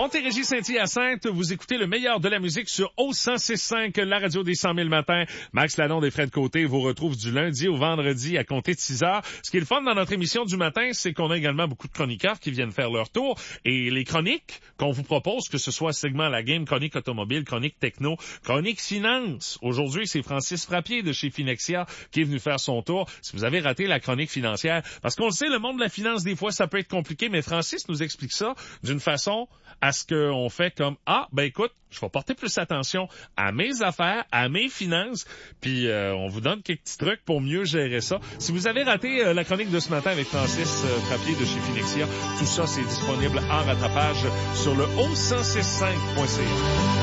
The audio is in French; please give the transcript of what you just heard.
Montérégie Saint-Hyacinthe, vous écoutez le meilleur de la musique sur O106.5, la radio des 100 000 matins. Max Lalonde et Fred Côté vous retrouvent du lundi au vendredi à compter de 6 heures. Ce qui est le fun dans notre émission du matin, c'est qu'on a également beaucoup de chroniqueurs qui viennent faire leur tour. Et les chroniques qu'on vous propose, que ce soit segment La Game, chronique automobile, chronique techno, chronique finance. Aujourd'hui, c'est Francis Frappier de chez Finexia qui est venu faire son tour. Si vous avez raté la chronique financière, parce qu'on le sait, le monde de la finance, des fois, ça peut être compliqué, mais Francis nous explique ça d'une façon à ce qu'on fait comme, écoute, je vais porter plus attention à mes affaires, à mes finances, puis on vous donne quelques petits trucs pour mieux gérer ça. Si vous avez raté la chronique de ce matin avec Francis Frappier de chez Finexia, tout ça, c'est disponible en rattrapage sur le o165.ca.